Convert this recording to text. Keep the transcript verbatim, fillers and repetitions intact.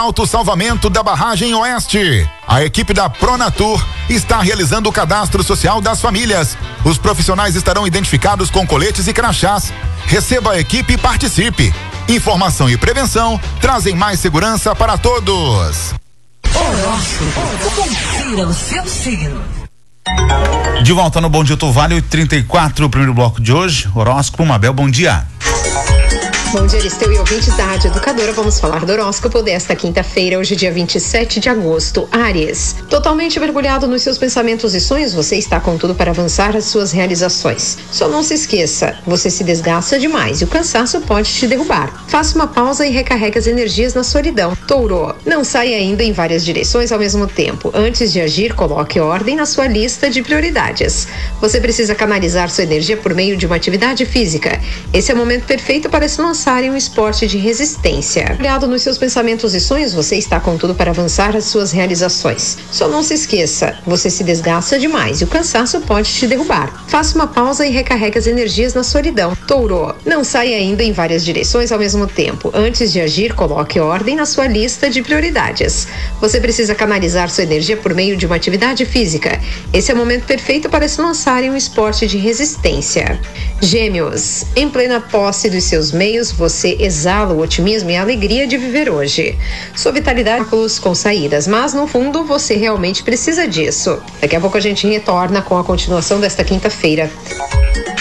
autossalvamento da barragem Oeste. A equipe da Pronatur está realizando o cadastro social das famílias. Os profissionais estarão identificados com coletes e crachás. Receba a equipe e participe. Informação e prevenção trazem mais segurança para todos. Horóscopo, confira o seu signo. De volta no Bom Dia Vale trinta e quatro, o primeiro bloco de hoje. Horóscopo, Mabel, bom dia. Bom dia, Aristeu e ouvintes da Rádio Educadora. Vamos falar do horóscopo desta quinta-feira, hoje dia vinte e sete de agosto. Áries. Totalmente mergulhado nos seus pensamentos e sonhos, você está com tudo para avançar as suas realizações. Só não se esqueça, você se desgasta demais e o cansaço pode te derrubar. Faça uma pausa e recarregue as energias na solidão. Touro. Não saia ainda em várias direções ao mesmo tempo. Antes de agir, coloque ordem na sua lista de prioridades. Você precisa canalizar sua energia por meio de uma atividade física. Esse é o momento perfeito para se lançar em um esporte de resistência. Ligado nos seus pensamentos e sonhos, você está com tudo para avançar as suas realizações. Só não se esqueça, você se desgasta demais e o cansaço pode te derrubar. Faça uma pausa e recarregue as energias na solidão. Touro. Não saia ainda em várias direções ao mesmo tempo. Antes de agir, coloque ordem na sua lista de prioridades. Você precisa canalizar sua energia por meio de uma atividade física. Esse é o momento perfeito para se lançar em um esporte de resistência. Gêmeos. Em plena posse dos seus meios, você exala o otimismo e a alegria de viver hoje. Sua vitalidade com saídas, mas no fundo você realmente precisa disso. Daqui a pouco a gente retorna com a continuação desta quinta-feira.